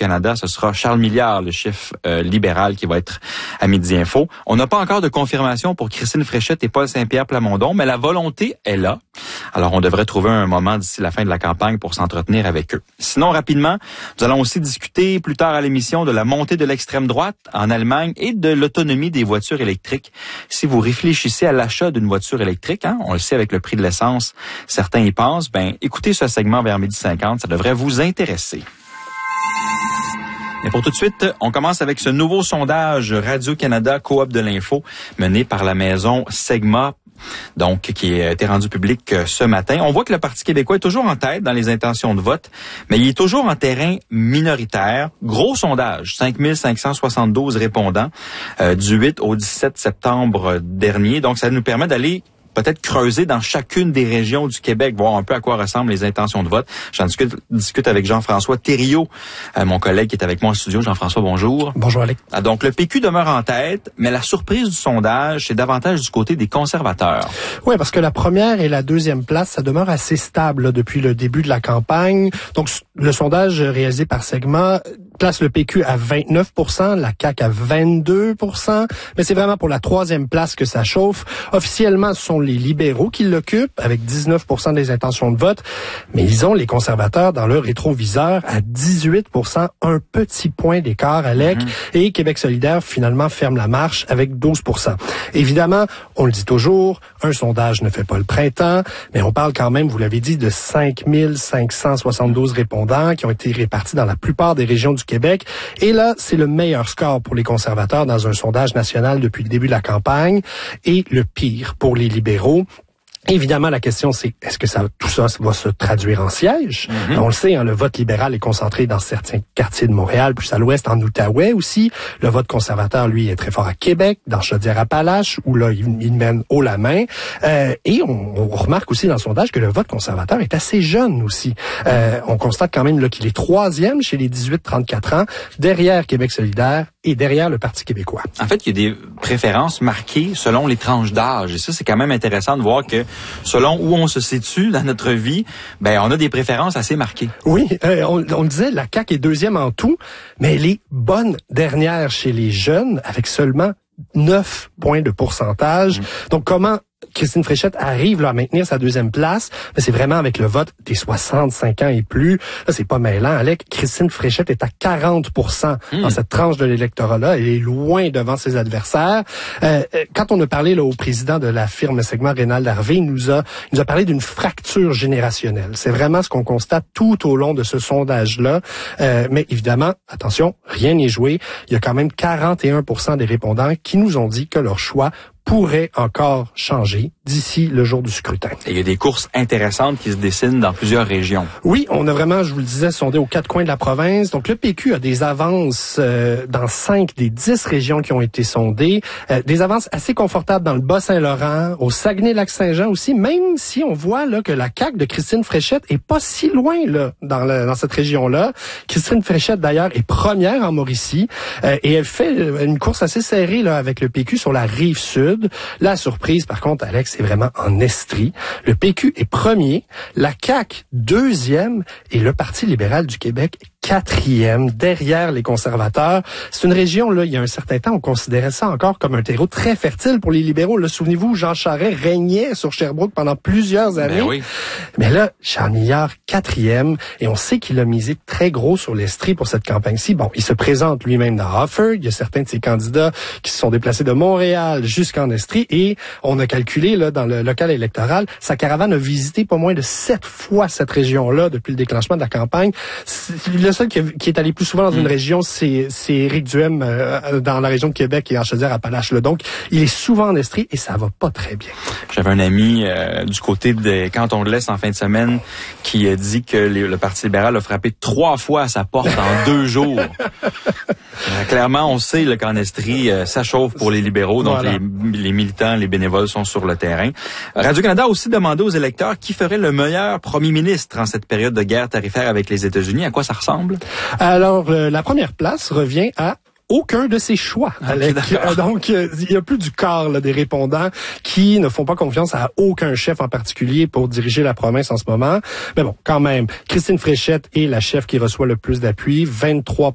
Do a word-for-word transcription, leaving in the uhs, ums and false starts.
Radio-Canada, ce sera Charles Milliard, le chef euh, libéral, qui va être à Midi Info. On n'a pas encore de confirmation pour Christine Fréchette et Paul Saint-Pierre Plamondon, mais la volonté est là. Alors, on devrait trouver un moment d'ici la fin de la campagne pour s'entretenir avec eux. Sinon, rapidement, nous allons aussi discuter plus tard à l'émission de la montée de l'extrême droite en Allemagne et de l'autonomie des voitures électriques. Si vous réfléchissez à l'achat d'une voiture électrique, hein, on le sait avec le prix de l'essence, certains y pensent, ben écoutez ce segment vers midi cinquante, ça devrait vous intéresser. Mais pour tout de suite, on commence avec ce nouveau sondage Radio-Canada Coop de l'info mené par la maison Segma, donc qui a été rendu public ce matin. On voit que le Parti québécois est toujours en tête dans les intentions de vote, mais il est toujours en terrain minoritaire. Gros sondage, cinq mille cinq cent soixante-douze répondants euh, du huit au dix-sept septembre dernier. Donc, ça nous permet d'aller peut-être creuser dans chacune des régions du Québec, voir un peu à quoi ressemblent les intentions de vote. J'en discute, discute avec Jean-François Thériault, euh, mon collègue qui est avec moi en studio. Jean-François, bonjour. Bonjour, Alex. Ah, donc, le P Q demeure en tête, mais la surprise du sondage, c'est davantage du côté des conservateurs. Oui, parce que la première et la deuxième place, ça demeure assez stable là, depuis le début de la campagne. Donc, le sondage réalisé par Segma place le P Q à vingt-neuf pour cent, la C A Q à vingt-deux pour cent, mais c'est vraiment pour la troisième place que ça chauffe. Officiellement, ce sont les libéraux qui l'occupent, avec dix-neuf pour cent des intentions de vote, mais ils ont les conservateurs dans leur rétroviseur à dix-huit pour cent, un petit point d'écart, Alec, mm-hmm. et Québec solidaire, finalement, ferme la marche avec douze pour cent. Évidemment, on le dit toujours, un sondage ne fait pas le printemps, mais on parle quand même, vous l'avez dit, de cinq mille cinq cent soixante-douze répondants qui ont été répartis dans la plupart des régions du Québec. Et là, c'est le meilleur score pour les conservateurs dans un sondage national depuis le début de la campagne et le pire pour les libéraux. Évidemment, la question, c'est est-ce que ça, tout ça va se traduire en siège? Mm-hmm. On le sait, hein, le vote libéral est concentré dans certains quartiers de Montréal, plus à l'ouest, en Outaouais aussi. Le vote conservateur, lui, est très fort à Québec, dans Chaudière-Appalaches, où là, il, il mène haut la main. Euh, et on, on remarque aussi dans le sondage que le vote conservateur est assez jeune aussi. Euh, on constate quand même là qu'il est troisième chez les dix-huit trente-quatre ans, derrière Québec solidaire et derrière le Parti québécois. En fait, il y a des préférences marquées selon les tranches d'âge. Et ça, c'est quand même intéressant de voir que selon où on se situe dans notre vie, ben on a des préférences assez marquées. Oui, euh, on, on le disait, la C A Q est deuxième en tout, mais elle est bonne dernière chez les jeunes, avec seulement neuf points de pourcentage. Mmh. Donc, comment Christine Fréchette arrive là, à maintenir sa deuxième place, mais c'est vraiment avec le vote des soixante-cinq ans et plus. Là, c'est pas mêlant, Alec. Christine Fréchette est à quarante pour cent mmh. dans cette tranche de l'électorat-là. Elle est loin devant ses adversaires. Euh, quand on a parlé là, au président de la firme Segma, Rénald Harvey, il nous a, il nous a parlé d'une fracture générationnelle. C'est vraiment ce qu'on constate tout au long de ce sondage-là. Euh, mais évidemment, attention, rien n'est joué. Il y a quand même quarante et un pour cent des répondants qui nous ont dit que leur choix pourrait encore changer d'ici le jour du scrutin. Et il y a des courses intéressantes qui se dessinent dans plusieurs régions. Oui, on a vraiment, je vous le disais, sondé aux quatre coins de la province. Donc, le P Q a des avances euh, dans cinq des dix régions qui ont été sondées. Euh, des avances assez confortables dans le Bas-Saint-Laurent, au Saguenay-Lac-Saint-Jean aussi, même si on voit là que la C A Q de Christine Fréchette est pas si loin là dans, le, dans cette région-là. Christine Fréchette, d'ailleurs, est première en Mauricie euh, et elle fait une course assez serrée là avec le P Q sur la Rive-Sud. La surprise, par contre, Alex, c'est vraiment en Estrie. Le P Q est premier, la C A Q deuxième et le Parti libéral du Québec quatrième, derrière les conservateurs. C'est une région, là, il y a un certain temps, on considérait ça encore comme un terreau très fertile pour les libéraux. Là, souvenez-vous, Jean Charest régnait sur Sherbrooke pendant plusieurs années. Ben oui. Mais là, Charles Milliard, quatrième, et on sait qu'il a misé très gros sur l'Estrie pour cette campagne-ci. Bon, il se présente lui-même dans Offord. Il y a certains de ses candidats qui se sont déplacés de Montréal jusqu'en Estrie, et on a calculé, là, dans le local électoral, sa caravane a visité pas moins de sept fois cette région-là depuis le déclenchement de la campagne. Le seul qui, qui est allé plus souvent dans une mmh. région, c'est, c'est Éric Duhem euh, dans la région de Québec et en Chaudière-Appalaches. Donc, il est souvent en Estrie et ça va pas très bien. J'avais un ami euh, du côté de Canton de l'Est en fin de semaine qui a dit que les, le Parti libéral a frappé trois fois à sa porte en deux jours. Euh, clairement, on sait là, qu'en Estrie, euh, ça chauffe pour les libéraux, donc voilà. les, les militants, les bénévoles sont sur le terrain. Radio-Canada a aussi demandé aux électeurs qui ferait le meilleur premier ministre en cette période de guerre tarifaire avec les États-Unis. À quoi ça ressemble? Alors, euh, la première place revient à aucun de ses choix, Alec. Okay, donc, euh, il y a plus du quart là, des répondants qui ne font pas confiance à aucun chef en particulier pour diriger la province en ce moment. Mais bon, quand même, Christine Fréchette est la chef qui reçoit le plus d'appui, vingt-trois